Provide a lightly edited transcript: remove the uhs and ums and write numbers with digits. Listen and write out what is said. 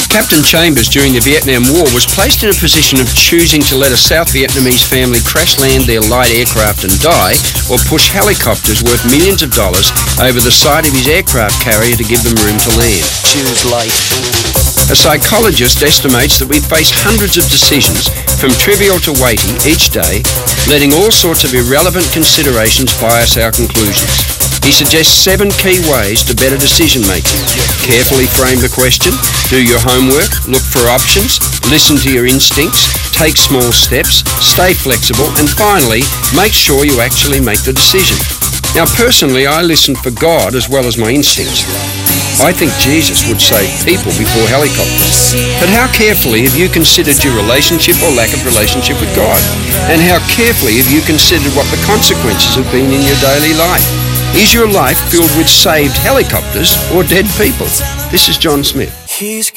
Captain Chambers during the Vietnam War was placed in a position of choosing to let a South Vietnamese family crash land their light aircraft and die, or push helicopters worth millions of dollars over the side of his aircraft carrier to give them room to land. Choose life. A psychologist estimates that we face hundreds of decisions, from trivial to weighty, each day, letting all sorts of irrelevant considerations bias our conclusions. He suggests 7 key ways to better decision-making. Carefully frame the question, do your homework, look for options, listen to your instincts, take small steps, stay flexible, and finally, make sure you actually make the decision. Now, personally, I listen for God as well as my instincts. I think Jesus would save people before helicopters. But how carefully have you considered your relationship or lack of relationship with God? And how carefully have you considered what the consequences have been in your daily life? Is your life filled with saved helicopters or dead people? This is John Smith.